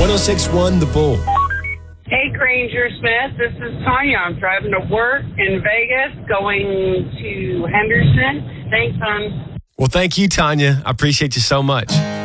1061 The Bull. Hey, Granger Smith. This is Tanya. I'm driving to work in Vegas, going to Henderson. Thanks, hon. Well, thank you, Tanya. I appreciate you so much.